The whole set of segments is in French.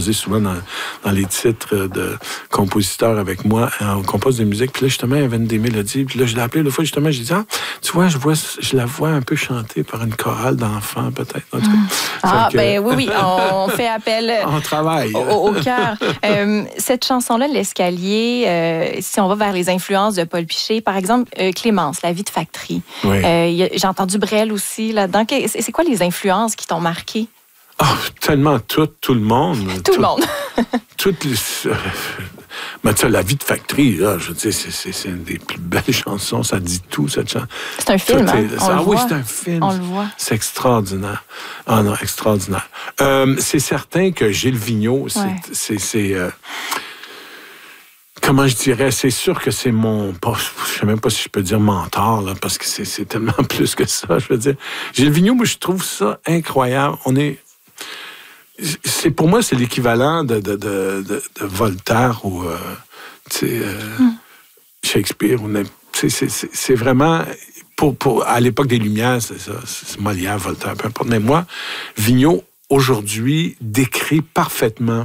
composé souvent dans les titres de compositeurs avec moi. On compose des musiques. Puis là, justement, il y avait des mélodies. Puis là, je l'ai appelé l'autre fois, justement, j'ai dit, tu vois, je la vois un peu chanter par une chorale d'enfants, peut-être. En tout cas. Oui, on fait appel on travaille. Au cœur. Cette chanson-là, L'Escalier, si on va vers les influences de Paul Piché, par exemple, Clémence, La vie de factory. Oui. J'ai entendu Brel aussi là-dedans. C'est quoi les influences qui t'ont marqué? Tellement tout le monde. Tout le monde. Toutes les... Mais tu sais, La vie de factory, là, je veux dire, c'est une des plus belles chansons. Ça dit tout, cette chanson. C'est un film, oui, c'est un film. On le voit. C'est extraordinaire. Ah non, extraordinaire. C'est certain que Gilles Vigneault, c'est comment je dirais, c'est sûr que c'est mon... Je sais même pas si je peux dire mentor, là, parce que c'est tellement plus que ça, je veux dire. Gilles Vigneault, moi, je trouve ça incroyable. Pour moi, c'est l'équivalent de Voltaire ou Shakespeare. C'est vraiment... à l'époque des Lumières, c'est ça. C'est Molière, Voltaire, peu importe. Mais moi, Vigneault, aujourd'hui, décrit parfaitement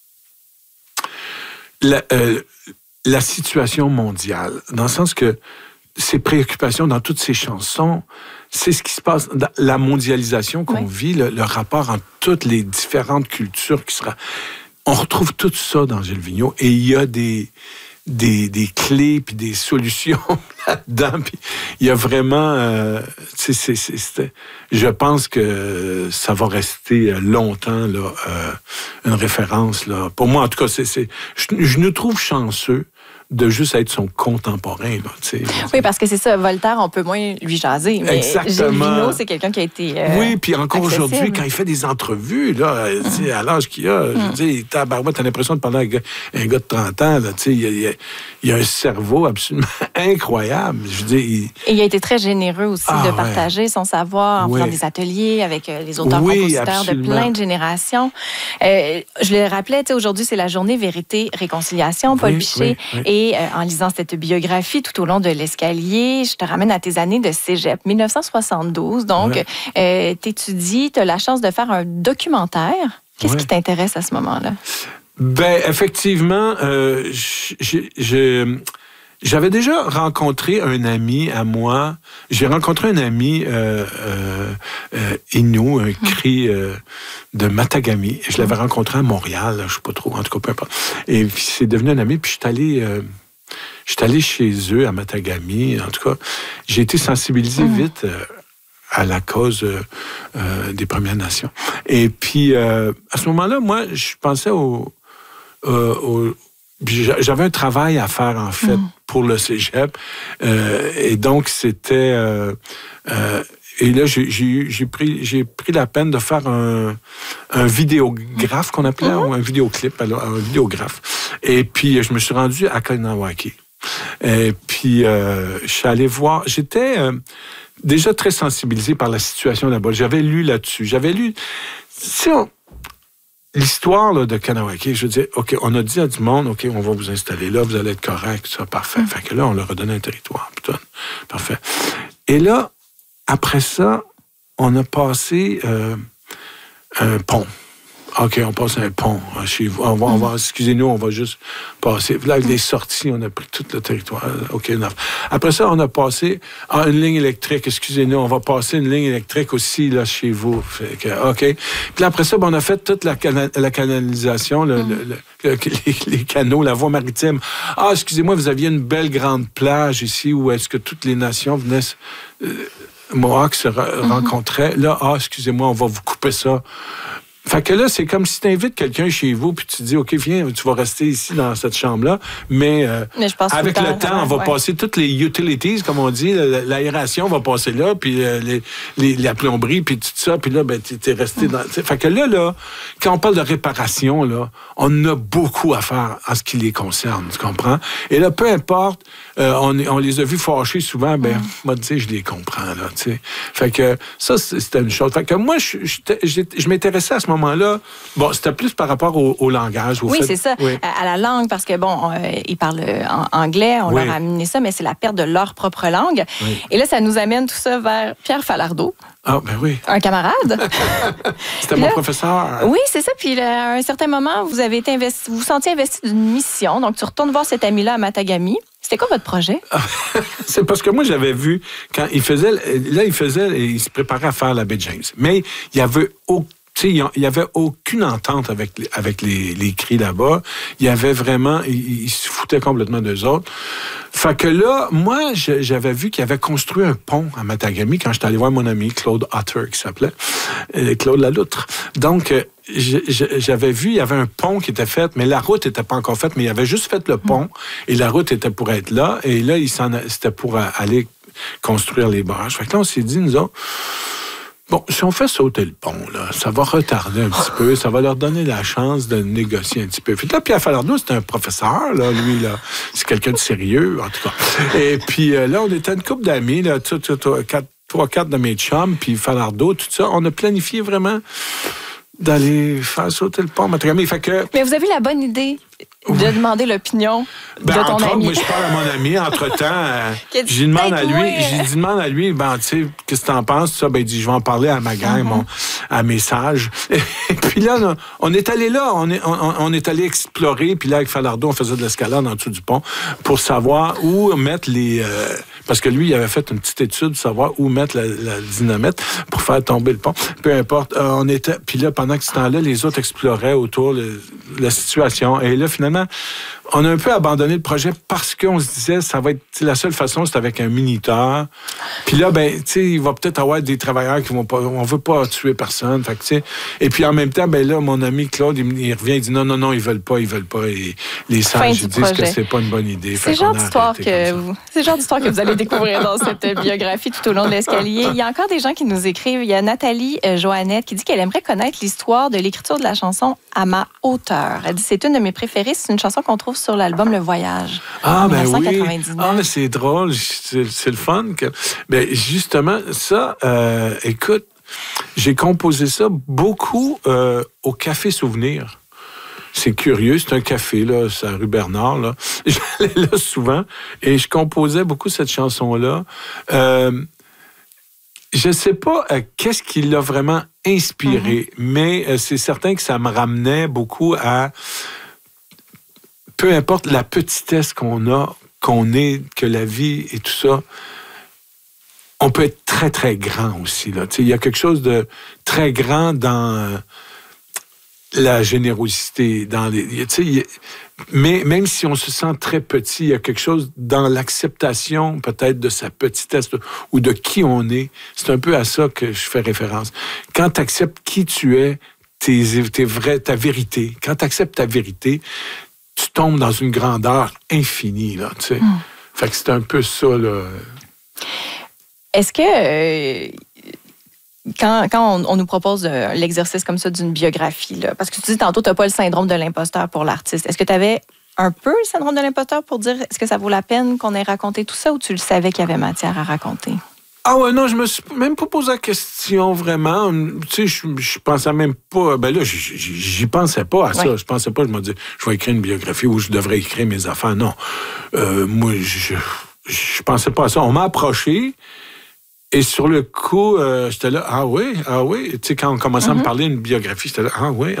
la situation mondiale, dans le sens que ses préoccupations dans toutes ses chansons, c'est ce qui se passe, la mondialisation qu'on vit, le rapport entre toutes les différentes cultures qui sera... On retrouve tout ça dans Gilles Vigneault, et il y a des clés puis des solutions là-dedans. Puis il y a vraiment... je pense que ça va rester longtemps là, une référence. Là. Pour moi, en tout cas, je nous trouve chanceux de juste être son contemporain. Là, oui, parce que c'est ça, Voltaire, on peut moins lui jaser, mais Gilles Vigneault, c'est quelqu'un qui a été oui, puis encore aujourd'hui, quand il fait des entrevues, là, à l'âge qu'il a, je veux dire, t'as l'impression de parler avec un gars de 30 ans, là, il a un cerveau absolument incroyable. Je veux dire, Et il a été très généreux aussi de partager son savoir en faisant des ateliers avec les auteurs-compositeurs de plein de générations. Je le rappelais, aujourd'hui, c'est la journée Vérité-Réconciliation, Paul Piché, et en lisant cette biographie tout au long de l'escalier, je te ramène à tes années de cégep, 1972. Donc, t'étudies, t'as la chance de faire un documentaire. Qu'est-ce qui t'intéresse à ce moment-là? Ben, effectivement, j'avais déjà rencontré un ami à moi. J'ai rencontré un ami Innu, un cri de Matagami. Je l'avais rencontré à Montréal, je ne sais pas trop, en tout cas, peu importe. Et puis, c'est devenu un ami, puis je suis allé chez eux à Matagami. En tout cas, j'ai été sensibilisé vite à la cause des Premières Nations. Et puis, à ce moment-là, moi, je pensais j'avais un travail à faire, en fait, pour le cégep. Et donc, c'était... et là, j'ai pris la peine de faire un vidéographe qu'on appelait, ou un vidéoclip, alors, un vidéographe. Et puis, je me suis rendu à Kahnawake. Et puis, je suis allé voir... J'étais déjà très sensibilisé par la situation là-bas. J'avais lu là-dessus. J'avais lu... L'histoire là, de Kahnawake, je veux dire, OK, on a dit à du monde, OK, on va vous installer là, vous allez être correct, ça, parfait. Fait que là, on leur a donné un territoire, putain, parfait. Et là, après ça, on a passé un pont. OK, on passe un pont chez vous. On va, excusez-nous, on va juste passer. Là, les sorties, on a pris tout le territoire. OK, après ça, on a passé une ligne électrique. Excusez-nous, on va passer une ligne électrique aussi là chez vous. Fait que, OK. Puis là, après ça, on a fait toute la canalisation, les canaux, la voie maritime. Excusez-moi, vous aviez une belle grande plage ici où est-ce que toutes les nations venaient... Mohawks se rencontraient. Là, excusez-moi, on va vous couper ça. Fait que là, c'est comme si tu invites quelqu'un chez vous puis tu te dis, OK, viens, tu vas rester ici dans cette chambre-là, mais avec le temps, on va passer toutes les utilities, comme on dit, l'aération va passer là, puis la plomberie, puis tout ça, puis là, ben, t'es resté dans... Fait que là, quand on parle de réparation, là, on a beaucoup à faire en ce qui les concerne, tu comprends? Et là, peu importe, on les a vus fâchés souvent, ben, moi, tu sais, je les comprends, là, tu sais. Fait que ça, c'était une chose. Fait que moi, je m'intéressais à ce moment-là, bon, c'était plus par rapport au langage. C'est ça. Oui. À la langue, parce que, bon, ils parlent anglais, on leur a amené ça, mais c'est la perte de leur propre langue. Oui. Et là, ça nous amène tout ça vers Pierre Falardeau. Ah, ben oui. Un camarade. C'était mon professeur. Oui, c'est ça. Puis à un certain moment, vous avez été vous vous sentiez investi d'une mission. Donc, tu retournes voir cet ami-là à Matagami. C'était quoi votre projet? C'est parce que moi, j'avais vu, quand il faisait, il se préparait à faire la baie James. Mais il y avait il n'y avait aucune entente avec les cris là-bas. Il y avait vraiment... Ils se foutaient complètement d'eux autres. Fait que là, moi, j'avais vu qu'il avait construit un pont à Matagami quand j'étais allé voir mon ami Claude Otter, qui s'appelait Claude Laloutre. Donc, j'avais vu, il y avait un pont qui était fait, mais la route n'était pas encore faite, mais il avait juste fait le pont, et la route était pour être là, et là, c'était pour aller construire les barrages. Fait que là, on s'est dit, nous autres, bon, si on fait sauter le pont, là, ça va retarder un petit peu, ça va leur donner la chance de négocier un petit peu. Puis là, Pierre Falardeau, c'est un professeur, là, lui, là, c'est quelqu'un de sérieux, en tout cas. Et puis là, on était une couple d'amis, là, 3-4 de mes chums, puis Falardeau, tout ça. On a planifié vraiment d'aller faire sauter le pont Matagami. Fait que... Mais vous avez la bonne idée de demander l'opinion de ton ami. Moi, je parle à mon ami. Entre-temps, j'y demande à lui, ben, tu sais, qu'est-ce que t'en penses? Ça, ben, il dit, je vais en parler à ma gang, à mes sages. Et puis là, on est allé là, on est allé explorer, puis là, avec Falardeau, on faisait de l'escalade en dessous du pont pour savoir où mettre les... parce que lui, il avait fait une petite étude, savoir où mettre la dynamite pour faire tomber le pont. Peu importe, on était... Puis là, pendant ce temps-là, les autres exploraient autour la situation. Et là, finalement, on a un peu abandonné le projet parce qu'on se disait, ça va être la seule façon, c'est avec un minuteur. Puis là, ben, tu sais, il va peut-être avoir des travailleurs qui vont pas, on veut pas tuer personne. Fait que, tu sais, et puis en même temps, ben là, mon ami Claude, il revient, il dit non, ils veulent pas. Et les sages disent que c'est pas une bonne idée. C'est le genre d'histoire que vous allez découvrir dans cette biographie tout au long de l'escalier. Il y a encore des gens qui nous écrivent. Il y a Nathalie Joannette qui dit qu'elle aimerait connaître l'histoire de l'écriture de la chanson À ma hauteur. Elle dit, c'est une de mes préférées. C'est une chanson qu'on trouve sur l'album Le Voyage. Ah, ben oui. Ah, mais c'est drôle. C'est le fun. Ben, justement, ça, écoute, j'ai composé ça beaucoup au Café Souvenir. C'est curieux, c'est un café, là, c'est à rue Bernard, là. J'allais là souvent et je composais beaucoup cette chanson-là. Je ne sais pas qu'est-ce qui l'a vraiment inspiré, mais c'est certain que ça me ramenait beaucoup à... Peu importe la petitesse qu'on est, que la vie et tout ça, on peut être très, très grand aussi, là. Il y a quelque chose de très grand dans la générosité, mais même si on se sent très petit, il y a quelque chose dans l'acceptation peut-être de sa petitesse ou de qui on est. C'est un peu à ça que je fais référence. Quand tu acceptes qui tu es, ta vérité, quand tu acceptes ta vérité, tu tombes dans une grandeur infinie, là, tu sais. Fait que c'est un peu ça, là. Est-ce que... Quand on nous propose l'exercice comme ça d'une biographie, là, parce que tu dis tantôt, tu n'as pas le syndrome de l'imposteur pour l'artiste. Est-ce que tu avais un peu le syndrome de l'imposteur pour dire est-ce que ça vaut la peine qu'on ait raconté tout ça ou tu le savais qu'il y avait matière à raconter? Ah ouais, non, je me suis même pas posé la question vraiment. Tu sais, je pensais même pas... Ben là, j'y pensais pas à ça. Ouais. Je pensais pas, je me disais, je vais écrire une biographie où je devrais écrire mes affaires. Non. Moi, je pensais pas à ça. On m'a approché... Et sur le coup, j'étais là, ah oui. Tu sais, quand on commençait à me parler d'une biographie, j'étais là, ah oui.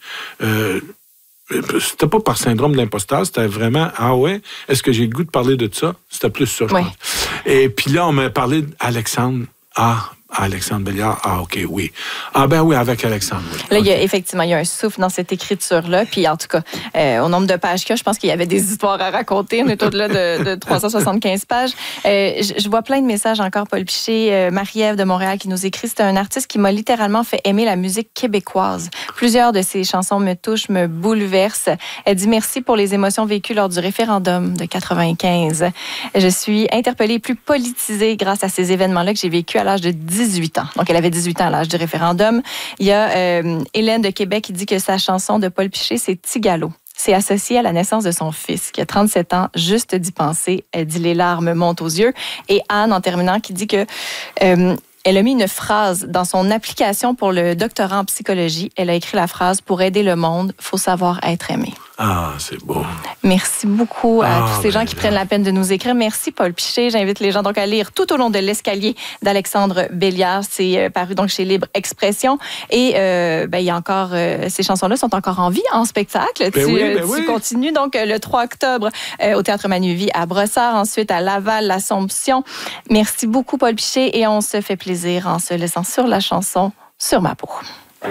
C'était pas par syndrome de l'imposteur, c'était vraiment, ah ouais, est-ce que j'ai le goût de parler de ça? C'était plus ça, je pense. Et puis là, on m'a parlé d'Alexandre. Alexandre Belliard, OK, oui. Ah ben oui, avec Alexandre. Oui. Là, il y a, effectivement, il y a un souffle dans cette écriture-là. Puis en tout cas, au nombre de pages qu'il y a, je pense qu'il y avait des histoires à raconter. On est au-delà de 375 pages. Je vois plein de messages encore, Paul Piché, Marie-Ève de Montréal qui nous écrit. C'est un artiste qui m'a littéralement fait aimer la musique québécoise. Plusieurs de ses chansons me touchent, me bouleversent. Elle dit merci pour les émotions vécues lors du référendum de 95. Je suis interpellée et plus politisée grâce à ces événements-là que j'ai vécu à l'âge de 18 ans. Donc, elle avait 18 ans à l'âge du référendum. Il y a Hélène de Québec qui dit que sa chanson de Paul Piché, c'est Tigalo. C'est associé à la naissance de son fils, qui a 37 ans, juste d'y penser. Elle dit les larmes montent aux yeux. Et Anne, en terminant, qui dit que... Elle a mis une phrase dans son application pour le doctorat en psychologie. Elle a écrit la phrase « Pour aider le monde, il faut savoir être aimé ». Ah, c'est beau. Merci beaucoup à tous ces gens qui prennent la peine de nous écrire. Merci, Paul Piché. J'invite les gens donc à lire Tout au long de l'escalier d'Alexandre Belliard. C'est paru donc chez Libre Expression. Et il y a encore, ces chansons-là sont encore en vie, en spectacle. Tu continues donc le 3 octobre au Théâtre Manuvie à Brossard, ensuite à Laval, l'Assomption. Merci beaucoup, Paul Piché. Et on se fait plaisir en se laissant sur la chanson « Sur ma peau ».